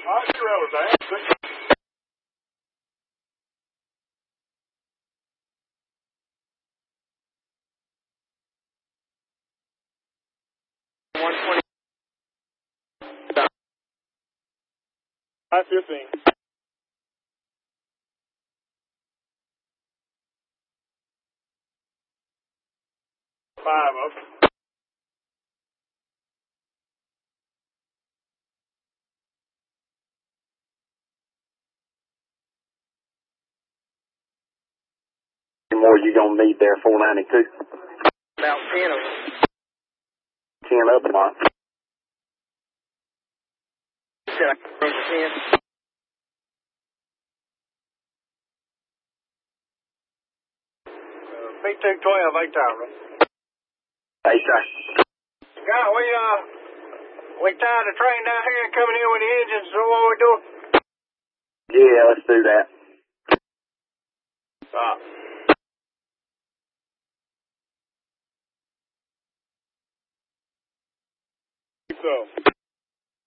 Roger, Dan. I-15. 5 up. More you gonna need there, 492? About 10 of them. 10 of them, huh? Said I could bring 10. B212, 8 tower. Hey, sir. Yeah, we tied the train down here and coming in with the engines, so what we do? Yeah, let's do that. So.